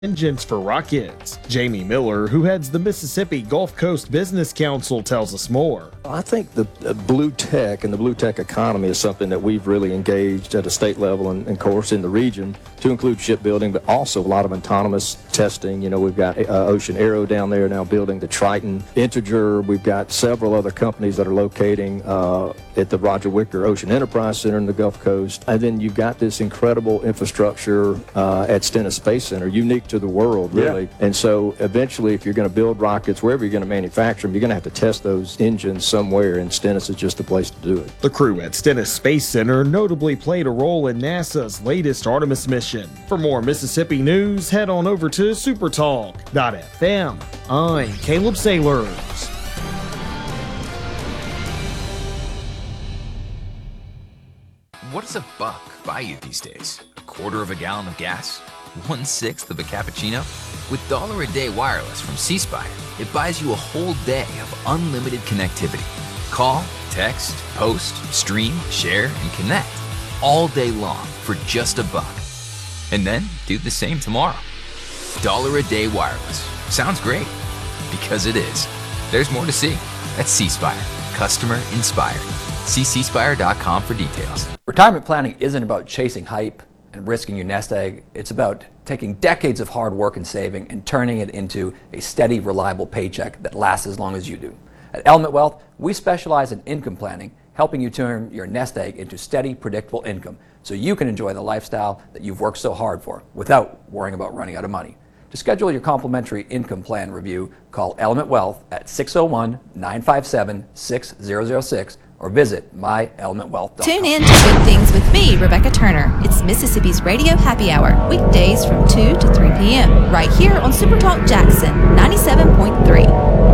engines for rockets. Jamie Miller, who heads the Mississippi Gulf Coast Business Council, tells us more. I think the blue tech and the blue tech economy is something that we've really engaged at a state level and of course in the region to include shipbuilding, but also a lot of autonomous testing. You know, we've got Ocean Aero down there now building the Triton Integer. We've got several other companies that are locating at the Roger Wicker Ocean Enterprise Center in the Gulf Coast. And then you've got this incredible infrastructure at Stennis Space Center, unique to the world, really. Yeah. And so eventually, if you're going to build rockets, wherever you're going to manufacture them, you're going to have to test those engines somewhere, and Stennis is just the place to do it. The crew at Stennis Space Center notably played a role in NASA's latest Artemis mission. For more Mississippi news, head on over to supertalk.fm. I'm Caleb Sailors. What does a buck buy you these days? A quarter of a gallon of gas? 1/6 of a cappuccino? With $1 a day wireless from C Spire, it buys you a whole day of unlimited connectivity. Call, text, post, stream, share, and connect all day long for just $1. And then do the same tomorrow. $1 a day wireless. Sounds great. Because it is. There's more to see. That's C Spire. Customer inspired. See cspire.com for details. Retirement planning isn't about chasing hype and risking your nest egg. It's about taking decades of hard work and saving and turning it into a steady, reliable paycheck that lasts as long as you do. At Element Wealth, we specialize in income planning, helping you turn your nest egg into steady, predictable income so you can enjoy the lifestyle that you've worked so hard for without worrying about running out of money. To schedule your complimentary income plan review, call Element Wealth at 601-957-6006 or visit myelementwealth.com. Tune in to Good Things with me, Rebecca Turner. It's Mississippi's Radio Happy Hour, weekdays from 2 to 3 p.m. right here on Supertalk Jackson 97.3.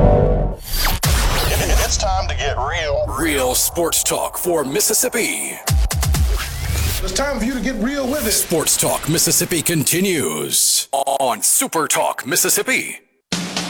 It's time to get real. Real sports talk for Mississippi. It's time for you to get real with it. Sports Talk Mississippi continues on Super Talk Mississippi.